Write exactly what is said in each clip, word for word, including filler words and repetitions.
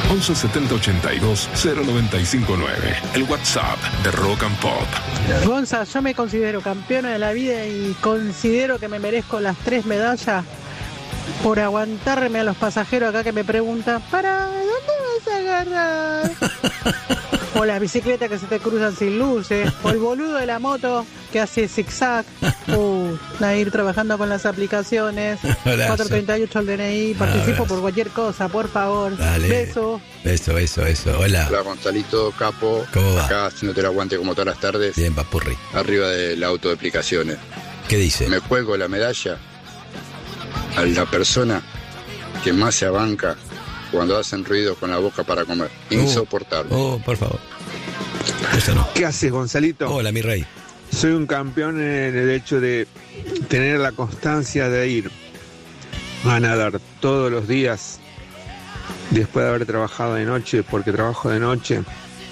once setenta ochenta y dos cero noventa y cinco nueve. El WhatsApp de Rock and Pop. Gonza, yo me considero campeona de la vida y considero que me merezco las tres medallas por aguantarme a los pasajeros acá que me preguntan, ¿para dónde vas a agarrar? O las bicicletas que se te cruzan sin luces, o el boludo de la moto que hace zigzag, o a ir trabajando con las aplicaciones. cuatrocientos treinta y ocho el D N I, participo por cualquier cosa, por favor. Dale. Beso. Beso, beso, eso. Hola. Hola, Gonzalito, capo. ¿Cómo va? Acá haciéndote el aguante como todas las tardes. Bien, papurri. Arriba del auto de aplicaciones. ¿Qué dice? Me juego la medalla a la persona que más se abanca cuando hacen ruido con la boca para comer. Insoportable. Oh, oh por favor. Eso no. ¿Qué haces, Gonzalito? Hola, mi rey. Soy un campeón en el hecho de tener la constancia de ir a nadar todos los días después de haber trabajado de noche, porque trabajo de noche.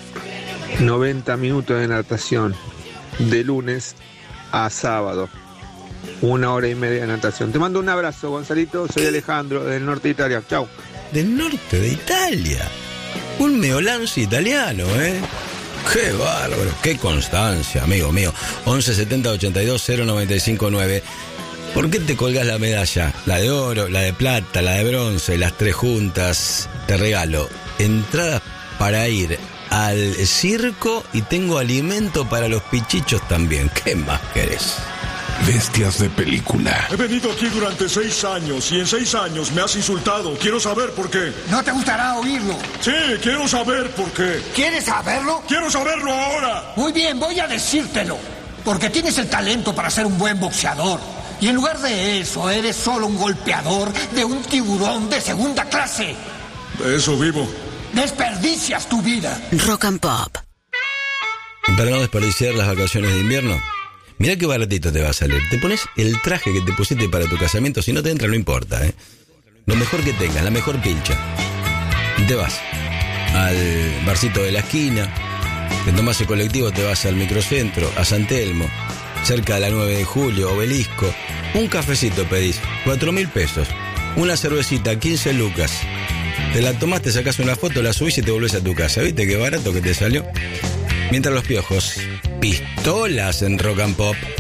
noventa minutos de natación de lunes a sábado. Una hora y media de natación. Te mando un abrazo, Gonzalito. Soy Alejandro, del norte de Italia. Chau. Del norte de Italia. Un meolanzi italiano, ¿eh? Qué bárbaro, qué constancia, amigo mío. once setenta ochenta y dos cero noventa y cinco nueve. ¿Por qué te colgás la medalla? La de oro, la de plata, la de bronce, las tres juntas. Te regalo entradas para ir al circo y tengo alimento para los pichichos también. ¿Qué más querés? Bestias de película. He venido aquí durante seis años y en seis años me has insultado. Quiero saber por qué. No te gustará oírlo. Sí, quiero saber por qué. ¿Quieres saberlo? Quiero saberlo ahora. Muy bien, voy a decírtelo. Porque tienes el talento para ser un buen boxeador. Y en lugar de eso, eres solo un golpeador de un tiburón de segunda clase. De eso vivo. Desperdicias tu vida. Rock and Pop. Para no desperdiciar las vacaciones de invierno, mirá qué baratito te va a salir. Te pones el traje que te pusiste para tu casamiento. Si no te entra, no importa, ¿eh? Lo mejor que tengas, la mejor pilcha. Y te vas al barcito de la esquina. Te tomás el colectivo, te vas al microcentro, a San Telmo, cerca de la nueve de julio, Obelisco. Un cafecito pedís, cuatro mil pesos. Una cervecita, quince lucas. Te la tomás, te sacás una foto, la subís y te volvés a tu casa. ¿Viste qué barato que te salió? Mientras los piojos, pistolas en Rock and Pop.